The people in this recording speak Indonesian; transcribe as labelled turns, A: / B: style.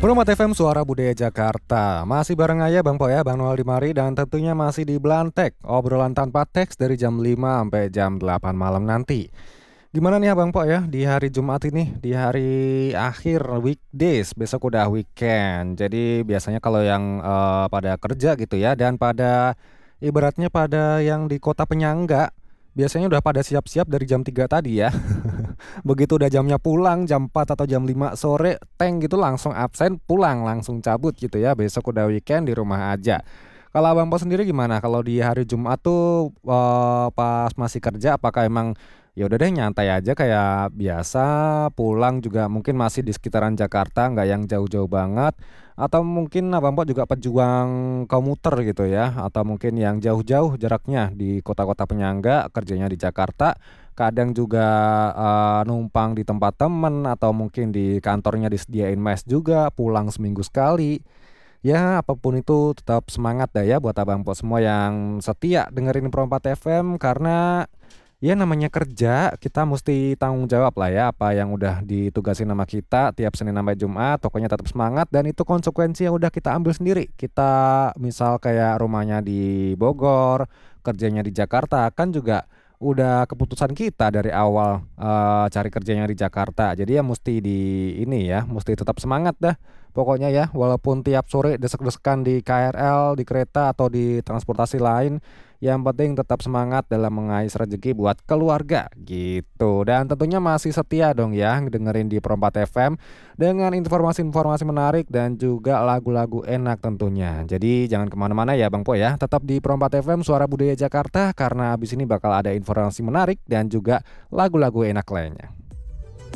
A: Promo FM Suara Budaya Jakarta. Masih bareng aja Bang Po ya, Bang Noel di mari, dan tentunya masih di Blantek. Obrolan tanpa teks dari jam 5 sampai jam 8 malam nanti. Gimana nih ya Bang Po ya, di hari Jumat ini, di hari akhir weekdays, besok udah weekend. Jadi biasanya kalau yang pada kerja gitu ya, dan pada ibaratnya pada yang di kota penyangga, biasanya udah pada siap-siap dari jam 3 tadi ya. Begitu udah jamnya pulang, jam 4 atau jam 5 sore, gitu langsung absen, pulang, langsung cabut gitu ya. Besok udah weekend di rumah aja. Kalau Abang Po sendiri gimana? Kalau di hari Jumat tuh pas masih kerja, apakah emang ya udah deh nyantai aja kayak biasa, pulang juga mungkin masih di sekitaran Jakarta, nggak yang jauh-jauh banget, atau mungkin Abang Po juga pejuang komuter gitu ya, atau mungkin yang jauh-jauh jaraknya di kota-kota penyangga, kerjanya di Jakarta, kadang juga numpang di tempat temen atau mungkin di kantornya disediain mes juga, pulang seminggu sekali. Ya, apapun itu tetap semangat dah ya buat Abang Po semua yang setia dengerin Pro 4 FM, karena ya namanya kerja, kita mesti tanggung jawab lah ya apa yang udah ditugasin sama kita tiap Senin sampai Jumat. Pokoknya tetap semangat, dan itu konsekuensi yang udah kita ambil sendiri. Kita misal kayak rumahnya di Bogor, kerjanya di Jakarta, kan juga udah keputusan kita dari awal cari kerjanya di Jakarta. Jadi ya mesti di ini ya, mesti tetap semangat dah. Pokoknya ya, walaupun tiap sore desek-desekan di KRL, di kereta atau di transportasi lain, yang penting tetap semangat dalam mengais rezeki buat keluarga gitu. Dan tentunya masih setia dong ya dengerin di Perempat FM dengan informasi-informasi menarik dan juga lagu-lagu enak tentunya. Jadi jangan kemana-mana ya Bang Po ya, tetap di Perempat FM Suara Budaya Jakarta, karena abis ini bakal ada informasi menarik dan juga lagu-lagu enak lainnya.